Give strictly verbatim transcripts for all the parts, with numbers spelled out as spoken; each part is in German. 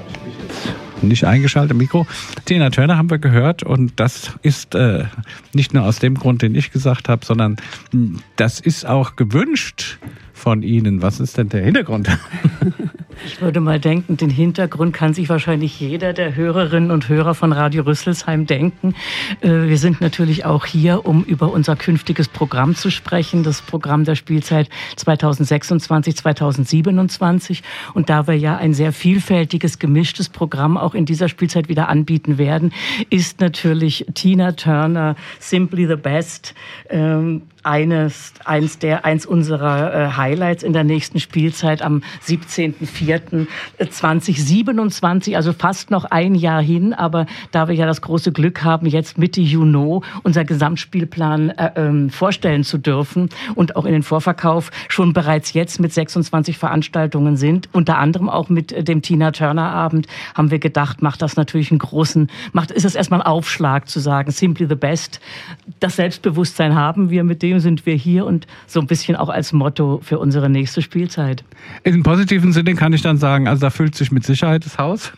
Nicht eingeschaltet Mikro. Tina Turner haben wir gehört und das ist äh, nicht nur aus dem Grund, den ich gesagt habe, sondern das ist auch gewünscht von Ihnen. Was ist denn der Hintergrund? Ich würde mal denken, den Hintergrund kann sich wahrscheinlich jeder der Hörerinnen und Hörer von Radio Rüsselsheim denken. Wir sind natürlich auch hier, um über unser künftiges Programm zu sprechen, das Programm der Spielzeit zweitausendsechsundzwanzig zweitausendsiebenundzwanzig. Und da wir ja ein sehr vielfältiges, gemischtes Programm auch in dieser Spielzeit wieder anbieten werden, ist natürlich Tina Turner Simply the Best ähm, eines, eins der, eins unserer äh, Highlights in der nächsten Spielzeit am siebzehnten vierten zweitausendsiebenundzwanzig, also fast noch ein Jahr hin, aber da wir ja das große Glück haben, jetzt Mitte Juni unser Gesamtspielplan äh, ähm, vorstellen zu dürfen und auch in den Vorverkauf schon bereits jetzt mit sechsundzwanzig Veranstaltungen sind, unter anderem auch mit dem Tina Turner Abend, haben wir gedacht, macht das natürlich einen großen, macht, ist es erstmal ein Aufschlag zu sagen, Simply the Best. Das Selbstbewusstsein haben wir, mit dem sind wir hier und so ein bisschen auch als Motto für unsere nächste Spielzeit. Im positiven Sinne kann ich dann sagen, also da füllt sich mit Sicherheit das Haus.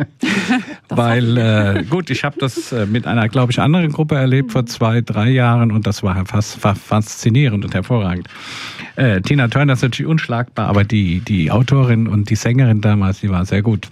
Weil, äh, gut, ich habe das äh, mit einer, glaube ich, anderen Gruppe erlebt vor zwei, drei Jahren und das war fast war faszinierend und hervorragend. Äh, Tina Turner ist natürlich unschlagbar, aber die, die Autorin und die Sängerin damals, die war sehr gut.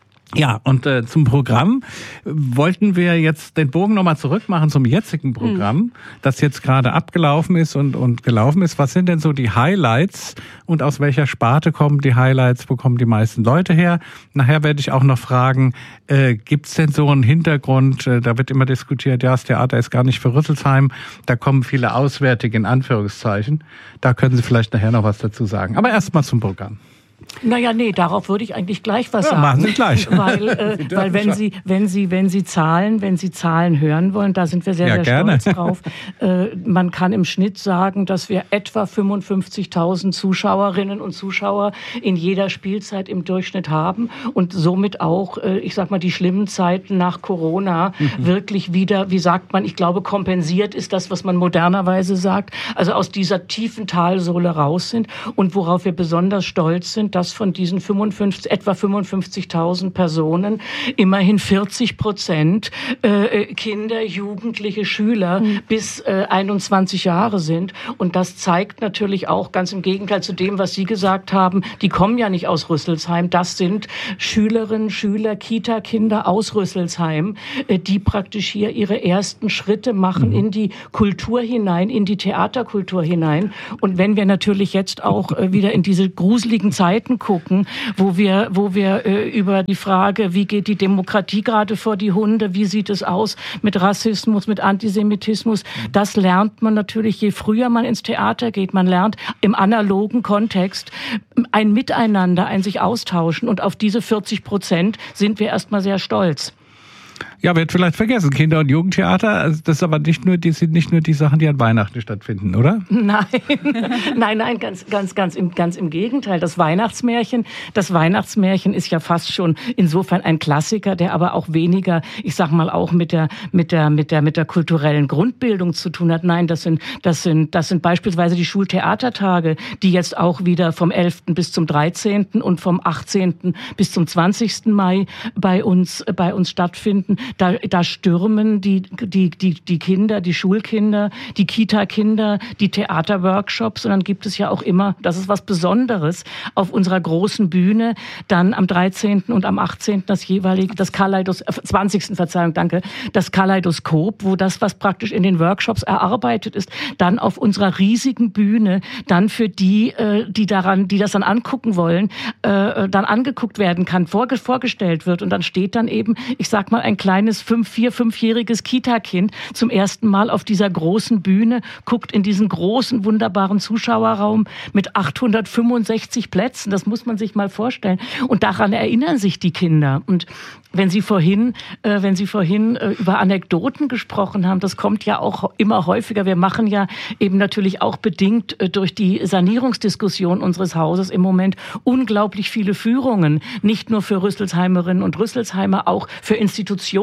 Ja, und äh, zum Programm wollten wir jetzt den Bogen nochmal zurückmachen zum jetzigen Programm, mhm. das jetzt gerade abgelaufen ist und, und gelaufen ist. Was sind denn so die Highlights und aus welcher Sparte kommen die Highlights, wo kommen die meisten Leute her? Nachher werde ich auch noch fragen, äh, gibt's denn so einen Hintergrund, äh, da wird immer diskutiert, ja, das Theater ist gar nicht für Rüsselsheim, da kommen viele Auswärtige in Anführungszeichen. Da können Sie vielleicht nachher noch was dazu sagen. Aber erst mal zum Programm. Naja, nee, darauf würde ich eigentlich gleich was ja, sagen. Machen Sie gleich. Weil, äh, weil wenn Sie, wenn Sie, wenn Sie Zahlen, wenn Sie Zahlen hören wollen, da sind wir sehr, ja, sehr gerne. stolz drauf. Äh, man kann im Schnitt sagen, dass wir etwa fünfundfünfzigtausend Zuschauerinnen und Zuschauer in jeder Spielzeit im Durchschnitt haben und somit auch, äh, ich sag mal, die schlimmen Zeiten nach Corona mhm. wirklich wieder, wie sagt man, ich glaube, kompensiert ist das, was man modernerweise sagt, also aus dieser tiefen Talsohle raus sind und worauf wir besonders stolz sind, dass von diesen fünfundfünfzig, etwa fünfundfünfzigtausend Personen immerhin vierzig Prozent äh, Kinder, Jugendliche, Schüler mhm. bis äh, einundzwanzig Jahre sind. Und das zeigt natürlich auch, ganz im Gegenteil zu dem, was Sie gesagt haben, die kommen ja nicht aus Rüsselsheim. Das sind Schülerinnen, Schüler, Kita-Kinder aus Rüsselsheim, äh, die praktisch hier ihre ersten Schritte machen mhm. in die Kultur hinein, in die Theaterkultur hinein. Und wenn wir natürlich jetzt auch äh, wieder in diese gruseligen Zeiten gucken, wo wir, wo wir äh, über die Frage, wie geht die Demokratie gerade vor die Hunde, wie sieht es aus mit Rassismus, mit Antisemitismus, das lernt man natürlich, je früher man ins Theater geht. Man lernt im analogen Kontext ein Miteinander, ein sich austauschen und auf diese vierzig Prozent sind wir erstmal sehr stolz. Ja, wird vielleicht vergessen, Kinder- und Jugendtheater, also das ist aber nicht nur, die sind nicht nur die Sachen, die an Weihnachten stattfinden, oder? Nein, nein, nein, ganz, ganz, ganz im, ganz im Gegenteil. Das Weihnachtsmärchen, das Weihnachtsmärchen ist ja fast schon insofern ein Klassiker, der aber auch weniger, ich sag mal, auch mit der, mit der, mit der, mit der kulturellen Grundbildung zu tun hat. Nein, das sind, das sind, das sind beispielsweise die Schultheatertage, die jetzt auch wieder vom elften bis zum dreizehnten und vom achtzehnten bis zum zwanzigsten Mai bei uns, bei uns stattfinden. Da, da stürmen die, die, die, die Kinder, die Schulkinder, die Kita-Kinder, die Theaterworkshops. Und dann gibt es ja auch immer, das ist was Besonderes, auf unserer großen Bühne, dann am dreizehnten und am achtzehnten das jeweilige, das Kaleidos, äh, zwanzigsten Verzeihung, danke, das Kaleidoskop, wo das, was praktisch in den Workshops erarbeitet ist, dann auf unserer riesigen Bühne, dann für die, äh, die daran, die das dann angucken wollen, äh, dann angeguckt werden kann, vorge- vorgestellt wird. Und dann steht dann eben, ich sag mal, ein kleines fünf, vier, fünfjähriges Kita-Kind zum ersten Mal auf dieser großen Bühne, guckt in diesen großen, wunderbaren Zuschauerraum mit achthundertfünfundsechzig Plätzen. Das muss man sich mal vorstellen. Und daran erinnern sich die Kinder. Und wenn Sie vorhin, äh, wenn Sie vorhin äh, über Anekdoten gesprochen haben, das kommt ja auch immer häufiger. Wir machen ja eben natürlich auch bedingt äh, durch die Sanierungsdiskussion unseres Hauses im Moment unglaublich viele Führungen. Nicht nur für Rüsselsheimerinnen und Rüsselsheimer, auch für Institutionen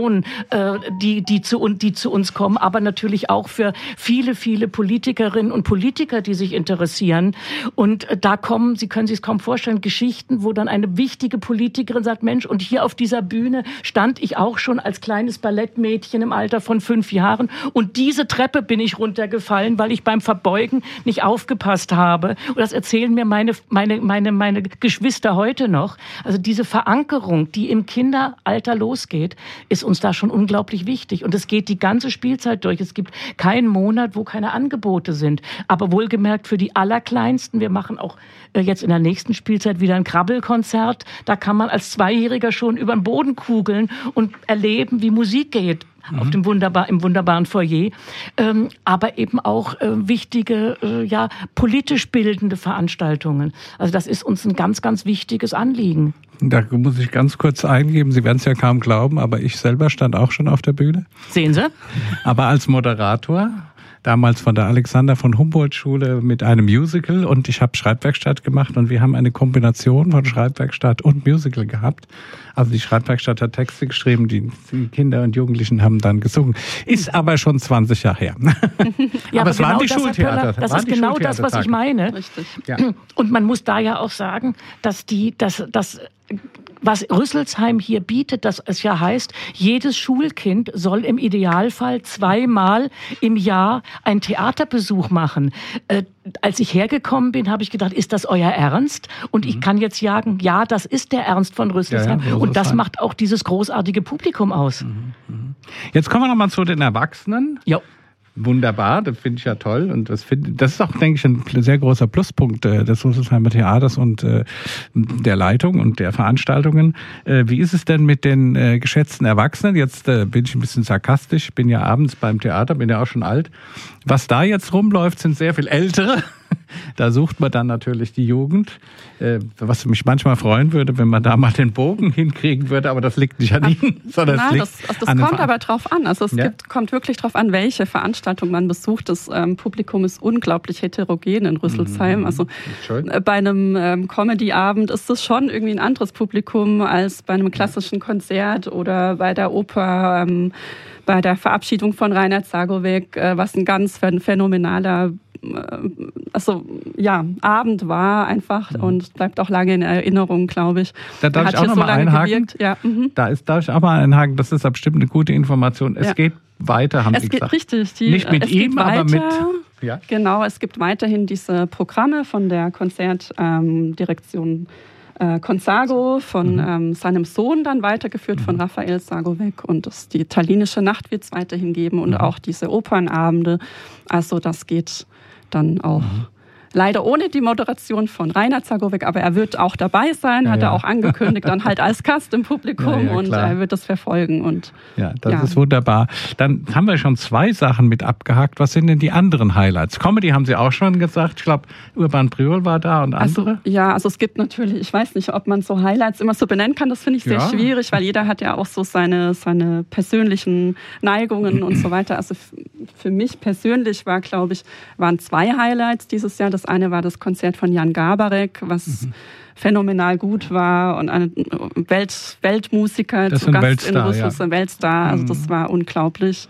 Generationen, äh, die, die, zu, die zu uns kommen, aber natürlich auch für viele, viele Politikerinnen und Politiker, die sich interessieren. Und äh, da kommen, Sie können sich es kaum vorstellen, Geschichten, wo dann eine wichtige Politikerin sagt, Mensch, und hier auf dieser Bühne stand ich auch schon als kleines Ballettmädchen im Alter von fünf Jahren und diese Treppe bin ich runtergefallen, weil ich beim Verbeugen nicht aufgepasst habe. Und das erzählen mir meine, meine, meine, meine Geschwister heute noch. Also diese Verankerung, die im Kinderalter losgeht, ist uns da schon unglaublich wichtig. Und es geht die ganze Spielzeit durch. Es gibt keinen Monat, wo keine Angebote sind. Aber wohlgemerkt für die Allerkleinsten. Wir machen auch äh, jetzt in der nächsten Spielzeit wieder ein Krabbelkonzert. Da kann man als Zweijähriger schon über den Boden kugeln und erleben, wie Musik geht. Mhm. Auf dem wunderbar, im wunderbaren Foyer. Ähm, aber eben auch äh, wichtige, äh, ja, politisch bildende Veranstaltungen. Also das ist uns ein ganz, ganz wichtiges Anliegen. Da muss ich ganz kurz eingeben, Sie werden es ja kaum glauben, aber ich selber stand auch schon auf der Bühne. Sehen Sie? Aber als Moderator, damals von der Alexander von Humboldt Schule mit einem Musical und ich habe Schreibwerkstatt gemacht und wir haben eine Kombination von Schreibwerkstatt und Musical gehabt. Also die Schreibwerkstatt hat Texte geschrieben, die Kinder und Jugendlichen haben dann gesungen. Ist aber schon zwanzig Jahre her. Ja, aber, aber es genau waren die das, Schultheater. Das ist genau das, was ich meine. Richtig. Ja. Und man muss da ja auch sagen, dass die, dass, dass was Rüsselsheim hier bietet, dass es ja heißt, jedes Schulkind soll im Idealfall zweimal im Jahr einen Theaterbesuch machen. Äh, als ich hergekommen bin, habe ich gedacht, ist das euer Ernst? Und mhm. ich kann jetzt sagen, ja, das ist der Ernst von Rüsselsheim. Ja, ja, und das macht auch dieses großartige Publikum aus. Mhm. Jetzt kommen wir nochmal zu den Erwachsenen. Ja. Wunderbar, das finde ich ja toll und das finde das ist auch, denke ich, ein sehr großer Pluspunkt äh, des Rüsselsheimer Theaters und äh, der Leitung und der Veranstaltungen. Äh, wie ist es denn mit den äh, geschätzten Erwachsenen? Jetzt äh, bin ich ein bisschen sarkastisch, bin ja abends beim Theater, bin ja auch schon alt. Was da jetzt rumläuft, sind sehr viel Ältere. Da sucht man dann natürlich die Jugend, äh, was mich manchmal freuen würde, wenn man da mal den Bogen hinkriegen würde, aber das liegt nicht an Ihnen, sondern Na, es liegt das, also das an kommt aber drauf an. Also es ja? gibt, kommt wirklich drauf an, welche Veranstaltung man besucht. Das ähm, Publikum ist unglaublich heterogen in Rüsselsheim. Mhm. Also äh, bei einem ähm, Comedy-Abend ist das schon irgendwie ein anderes Publikum als bei einem klassischen Konzert oder bei der Oper, ähm, bei der Verabschiedung von Reinhard Zagowiec, äh, was ein ganz phänomenaler also ja, Abend war einfach mhm. und bleibt auch lange in Erinnerung, glaube ich. Da darf ich auch noch so mal einhaken. Ja. Mhm. Da ist, darf ich auch mal einhaken, das ist ja bestimmt eine gute Information. Es ja. geht weiter, haben es Sie geht, gesagt. Richtig. Die, Nicht mit ihm, aber mit... Ja. Genau, es gibt weiterhin diese Programme von der Konzertdirektion ähm, äh, Consago, von mhm. ähm, seinem Sohn dann weitergeführt, mhm. von Raphael Zagowiec. Und das, die italienische Nacht wird es weiterhin geben und mhm. auch diese Opernabende. Also das geht dann auch mhm. leider ohne die Moderation von Reinhard Zagowiec, aber er wird auch dabei sein, ja, hat ja. er auch angekündigt, dann halt als Gast im Publikum ja, ja, und er wird das verfolgen. Und, ja, das ja. ist wunderbar. Dann haben wir schon zwei Sachen mit abgehakt. Was sind denn die anderen Highlights? Comedy haben Sie auch schon gesagt. Ich glaube, Urban Priol war da und andere. Also, ja, also es gibt natürlich, ich weiß nicht, ob man so Highlights immer so benennen kann. Das finde ich sehr ja. schwierig, weil jeder hat ja auch so seine, seine persönlichen Neigungen und so weiter. Also für mich persönlich war, glaube ich, waren zwei Highlights dieses Jahr. Das eine war das Konzert von Jan Garbarek, was mhm. phänomenal gut war und ein Welt, Weltmusiker das zu Gast Weltstar, in Russland, ja. ein Weltstar. Also das war unglaublich.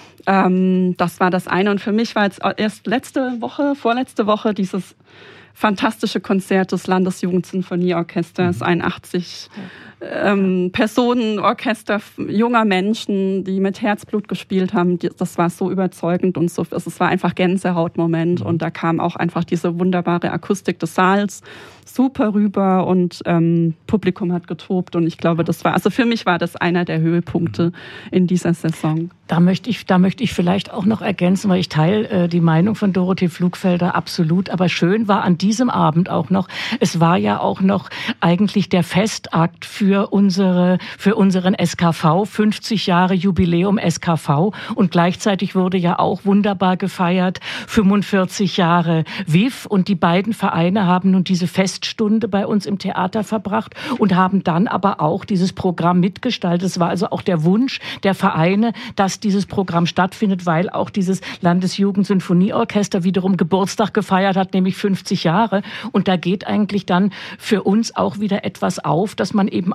Ähm, das war das eine. Und für mich war jetzt erst letzte Woche, vorletzte Woche dieses fantastische Konzert des Landesjugendsinfonieorchesters, mhm. einundachtzig ähm, Personenorchester junger Menschen, die mit Herzblut gespielt haben. Das war so überzeugend und so. Es war einfach Gänsehautmoment mhm. und da kam auch einfach diese wunderbare Akustik des Saals super rüber und ähm, Publikum hat getobt und ich glaube, das war, also für mich war das einer der Höhepunkte in dieser Saison. Da möchte ich, da möchte ich vielleicht auch noch ergänzen, weil ich teile äh, die Meinung von Dorothee Pflugfelder absolut, aber schön war an diesem Abend auch noch, es war ja auch noch eigentlich der Festakt für unsere, für unseren S K V, fünfzig Jahre Jubiläum S K V und gleichzeitig wurde ja auch wunderbar gefeiert, fünfundvierzig Jahre W I F und die beiden Vereine haben nun diese Feststunde bei uns im Theater verbracht und haben dann aber auch dieses Programm mitgestaltet. Es war also auch der Wunsch der Vereine, dass dieses Programm stattfindet, weil auch dieses Landesjugendsinfonieorchester wiederum Geburtstag gefeiert hat, nämlich fünfzig Jahre. Und da geht eigentlich dann für uns auch wieder etwas auf, dass man eben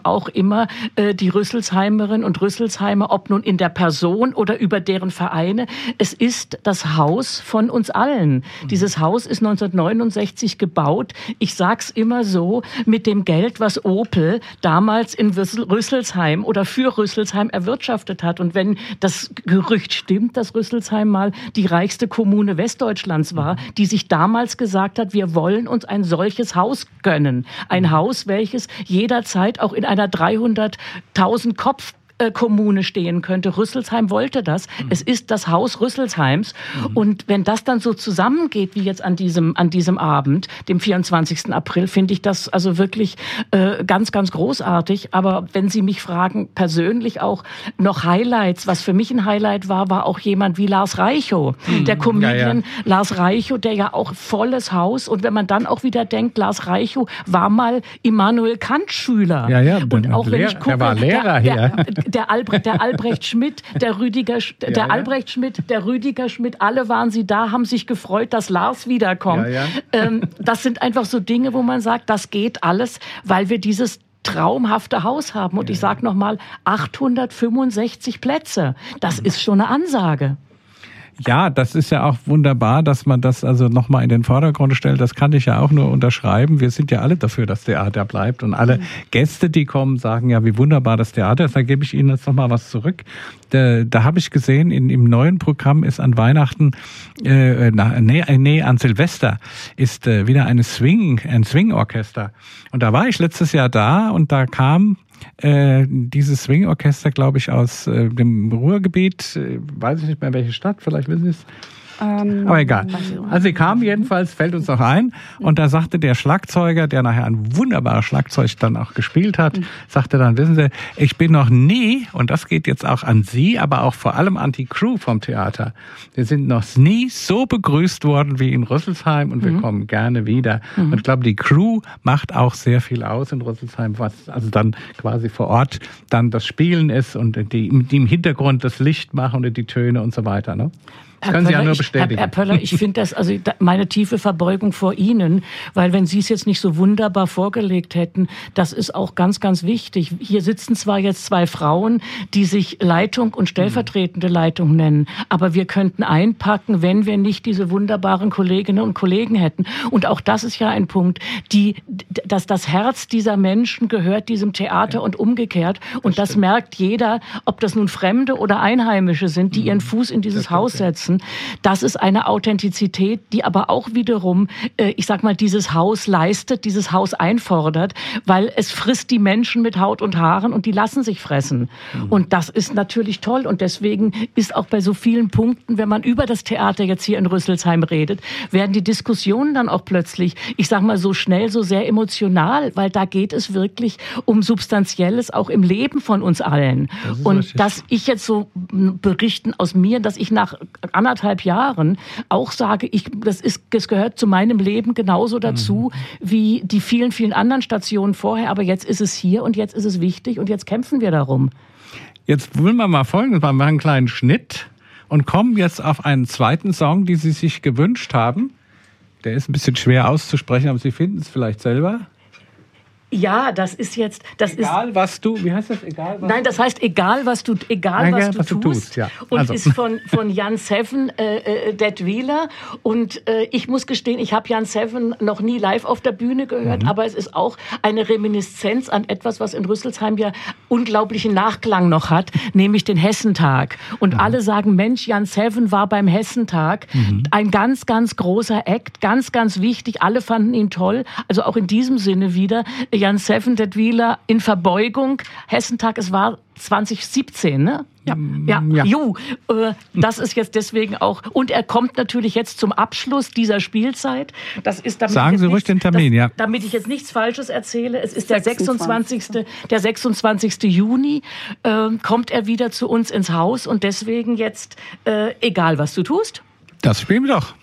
auch immer äh, die Rüsselsheimerinnen und Rüsselsheimer, ob nun in der Person oder über deren Vereine. Es ist das Haus von uns allen. Mhm. Dieses Haus ist neunzehnhundertneunundsechzig gebaut. Ich sag's immer so, mit dem Geld, was Opel damals in Rüsselsheim oder für Rüsselsheim erwirtschaftet hat. Und wenn das Gerücht stimmt, dass Rüsselsheim mal die reichste Kommune Westdeutschlands war, die sich damals gesagt hat, wir wollen uns ein solches Haus gönnen. Ein Haus, welches jederzeit auch in einer dreihunderttausend Kopf Kommune stehen könnte. Rüsselsheim wollte das. Mhm. Es ist das Haus Rüsselsheims. Mhm. Und wenn das dann so zusammengeht, wie jetzt an diesem, an diesem Abend, dem vierundzwanzigsten April, finde ich das also wirklich äh, ganz, ganz großartig. Aber wenn Sie mich fragen, persönlich auch noch Highlights, was für mich ein Highlight war, war auch jemand wie Lars Reichow, mhm. der Comedian ja, ja. Lars Reichow, der ja auch volles Haus. Und wenn man dann auch wieder denkt, Lars Reichow war mal Immanuel Kant Schüler. Ja, ja, und auch wenn ich gucke, er war Lehrer der, hier. Der, Der Albrecht, der Albrecht Schmidt, der Rüdiger, der ja, ja. Albrecht Schmidt, der Rüdiger Schmidt, alle waren sie da, haben sich gefreut, dass Lars wiederkommt. Ja, ja. Ähm, das sind einfach so Dinge, wo man sagt, das geht alles, weil wir dieses traumhafte Haus haben. Und ja. ich sage nochmal, achthundertfünfundsechzig Plätze. Das ist schon eine Ansage. Ja, das ist ja auch wunderbar, dass man das also nochmal in den Vordergrund stellt. Das kann ich ja auch nur unterschreiben. Wir sind ja alle dafür, dass Theater bleibt. Und alle mhm. Gäste, die kommen, sagen ja, wie wunderbar das Theater ist. Da gebe ich Ihnen jetzt nochmal was zurück. Da, da habe ich gesehen, in, im neuen Programm ist an Weihnachten, äh, na, nee, nee, an Silvester ist äh, wieder eine Swing, ein Swing-Orchester. Und da war ich letztes Jahr da und da kam Äh, dieses Swing-Orchester, glaube ich, aus äh, dem Ruhrgebiet, äh, weiß ich nicht mehr welche Stadt, vielleicht wissen Sie es. Ähm, Aber egal. Also sie kamen jedenfalls, fällt uns noch ein, und da sagte der Schlagzeuger, der nachher ein wunderbares Schlagzeug dann auch gespielt hat, sagte dann, wissen Sie, ich bin noch nie, und das geht jetzt auch an Sie, aber auch vor allem an die Crew vom Theater, wir sind noch nie so begrüßt worden wie in Rüsselsheim und wir mhm. kommen gerne wieder. Mhm. Und ich glaube, die Crew macht auch sehr viel aus in Rüsselsheim, was also dann quasi vor Ort dann das Spielen ist und die, die im Hintergrund das Licht machen und die Töne und so weiter, ne? Herr Können Sie Pöller, ja nur ich, bestätigen. Herr, Herr Pöller, ich finde das, also meine tiefe Verbeugung vor Ihnen, weil wenn Sie es jetzt nicht so wunderbar vorgelegt hätten, das ist auch ganz, ganz wichtig. Hier sitzen zwar jetzt zwei Frauen, die sich Leitung und stellvertretende Leitung nennen, aber wir könnten einpacken, wenn wir nicht diese wunderbaren Kolleginnen und Kollegen hätten. Und auch das ist ja ein Punkt, die, dass das Herz dieser Menschen gehört diesem Theater ja. und umgekehrt. Und das, das merkt jeder, ob das nun Fremde oder Einheimische sind, die ihren Fuß in dieses das Haus setzen. Das ist eine Authentizität, die aber auch wiederum, ich sag mal, dieses Haus leistet, dieses Haus einfordert, weil es frisst die Menschen mit Haut und Haaren und die lassen sich fressen. Mhm. Und das ist natürlich toll und deswegen ist auch bei so vielen Punkten, wenn man über das Theater jetzt hier in Rüsselsheim redet, werden die Diskussionen dann auch plötzlich, ich sag mal, so schnell, so sehr emotional, weil da geht es wirklich um Substanzielles auch im Leben von uns allen. Das und dass ich jetzt so berichten aus mir, dass ich nach anderthalb Jahren auch sage, ich, das ist, das gehört zu meinem Leben genauso dazu mhm. wie die vielen, vielen anderen Stationen vorher. Aber jetzt ist es hier und jetzt ist es wichtig und jetzt kämpfen wir darum. Jetzt wollen wir mal Folgendes machen. Wir machen einen kleinen Schnitt und kommen jetzt auf einen zweiten Song, den Sie sich gewünscht haben. Der ist ein bisschen schwer auszusprechen, aber Sie finden es vielleicht selber. Ja, das ist jetzt, das egal, ist. was du, wie heißt das? Egal, was Nein, das heißt, egal, was du, egal, egal was, du was tust. Du tust ja. Und also. ist von, von Jan Seven, äh, äh, Detwiler. Und, äh, ich muss gestehen, ich habe Jan Seven noch nie live auf der Bühne gehört, mhm. aber es ist auch eine Reminiszenz an etwas, was in Rüsselsheim ja unglaublichen Nachklang noch hat, nämlich den Hessentag. Und mhm. alle sagen, Mensch, Jan Seven war beim Hessentag. Mhm. Ein ganz, ganz großer Act, ganz, ganz wichtig. Alle fanden ihn toll. Also auch in diesem Sinne wieder, Jan Seven, Detwiler in Verbeugung. Hessentag, es war zwanzig siebzehn, ne? Ja, ja, ja. Ju, äh, das ist jetzt deswegen auch. Und er kommt natürlich jetzt zum Abschluss dieser Spielzeit. Das ist, damit Sagen Sie ruhig nichts, den Termin, das, ja. Damit ich jetzt nichts Falsches erzähle. Es ist der sechsundzwanzigste Der sechsundzwanzigste Juni äh, kommt er wieder zu uns ins Haus und deswegen jetzt, äh, egal was du tust. Das spielen wir doch.